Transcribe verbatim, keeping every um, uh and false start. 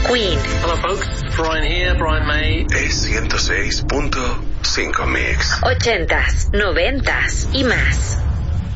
Queen. Hello folks, Brian here, Brian May. Es ciento seis punto cinco Mix. Ochentas, noventas y más.